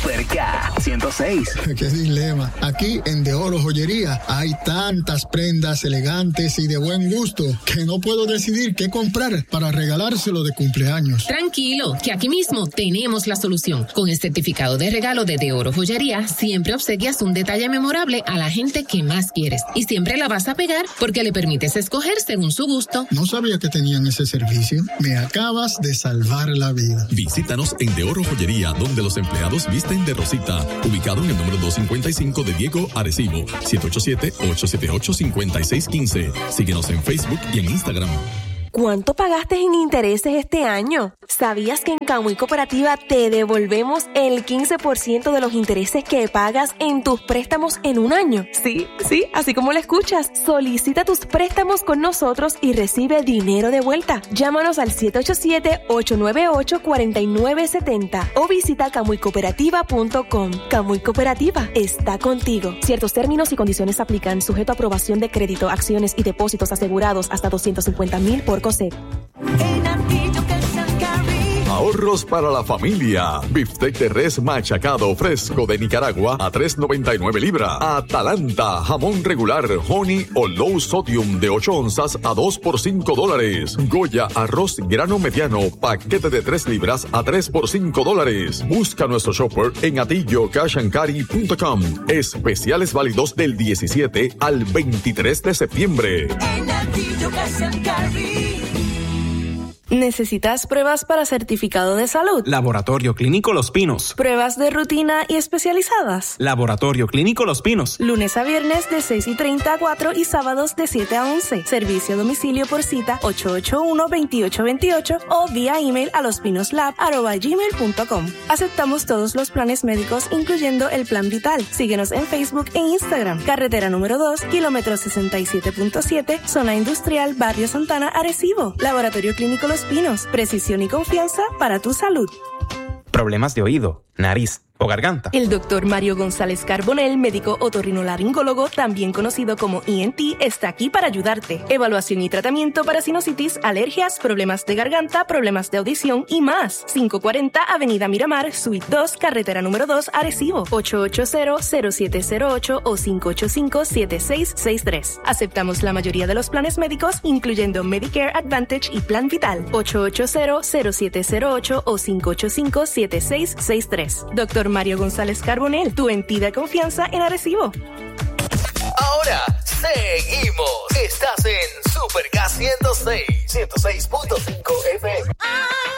Super K 106. Qué dilema. Aquí en De Oro Joyería hay tantas prendas elegantes y de buen gusto que no puedo decidir qué comprar para regalárselo de cumpleaños. Tranquilo, que aquí mismo tenemos la solución. Con el certificado de regalo de Oro Joyería, siempre obsequias un detalle memorable a la gente que más quieres. Y siempre la vas a pegar porque le permites escoger según su gusto. No sabía que tenían ese servicio. Me acabas de salvar la vida. Visítanos en De Oro Joyería, donde los empleados visten de rosita. Ubicado en el número 255 de Diego, Arecibo. 787-878-5615. Síguenos en Facebook y en Instagram. ¿Cuánto pagaste en intereses este año? ¿Sabías que en Camuy Cooperativa te devolvemos el 15% de los intereses que pagas en tus préstamos en un año? Sí, así como lo escuchas. Solicita tus préstamos con nosotros y recibe dinero de vuelta. Llámanos al 787-898-4970 o visita camuycooperativa.com. Camuy Cooperativa está contigo. Ciertos términos y condiciones aplican, sujeto a aprobación de crédito, acciones y depósitos asegurados hasta $250,000 por COSEC. Ahorros para la familia. Bistec de res machacado fresco de Nicaragua a $3.99 libra. Atalanta, jamón regular, honey o low sodium de 8 onzas a 2 por $5. Goya, arroz grano mediano, paquete de 3 libras a 3 por $5. Busca nuestro shopper en atillocashancari.com. Especiales válidos del 17 al 23 de septiembre. En Atillo Cash and Carry. ¿Necesitas pruebas para certificado de salud? Laboratorio Clínico Los Pinos. ¿Pruebas de rutina y especializadas? Laboratorio Clínico Los Pinos. Lunes a viernes de 6:30 a 4 y sábados de 7 a 11. Servicio a domicilio por cita 881-2828 o vía email a lospinoslab@gmail.com. Aceptamos todos los planes médicos, incluyendo el Plan Vital. Síguenos en Facebook e Instagram. Carretera número 2, kilómetro 67.7, zona industrial, Barrio Santana, Arecibo. Laboratorio Clínico Los Pinos, precisión y confianza para tu salud. Problemas de oído, nariz o garganta. El doctor Mario González Carbonell, médico otorrinolaringólogo, también conocido como ENT, está aquí para ayudarte. Evaluación y tratamiento para sinusitis, alergias, problemas de garganta, problemas de audición y más. 540 Avenida Miramar, Suite 2, Carretera número 2, Arecibo. 880-0708 o 585-7663. Aceptamos la mayoría de los planes médicos, incluyendo Medicare Advantage y Plan Vital. 880-0708 o 585-7663. Doctor Mario González Carbonell, tu entidad de confianza en Arecibo. Ahora seguimos. Estás en Super K 106.5 FM.